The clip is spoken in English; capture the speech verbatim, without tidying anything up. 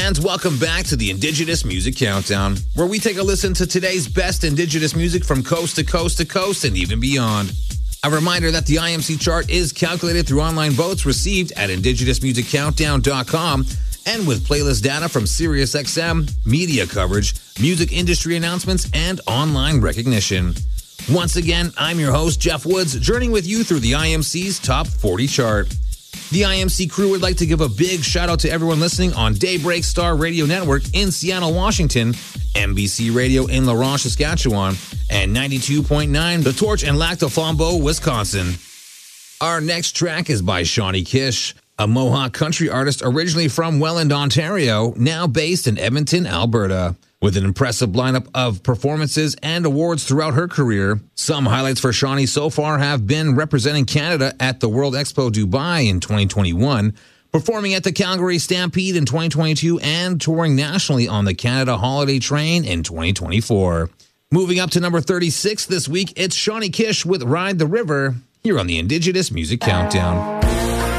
friends, welcome back to the Indigenous Music Countdown, where we take a listen to today's best Indigenous music from coast to coast to coast and even beyond. A reminder that the I M C chart is calculated through online votes received at indigenous music countdown dot com and with playlist data from SiriusXM, media coverage, music industry announcements, and online recognition. Once again, I'm your host, Jeff Woods, journeying with you through the I M C's Top forty chart. The I M C crew would like to give a big shout out to everyone listening on Daybreak Star Radio Network in Seattle, Washington, M B C Radio in La Ronge, Saskatchewan, and ninety-two point nine The Torch in Lac du Flambeau, Wisconsin. Our next track is by Shawnee Kish, a Mohawk country artist originally from Welland, Ontario, now based in Edmonton, Alberta. With an impressive lineup of performances and awards throughout her career, some highlights for Shawnee so far have been representing Canada at the World Expo Dubai in twenty twenty-one, performing at the Calgary Stampede in twenty twenty-two, and touring nationally on the Canada Holiday Train in twenty twenty-four. Moving up to number thirty-six this week, it's Shawnee Kish with Ride the River, here on the Indigenous Music Countdown.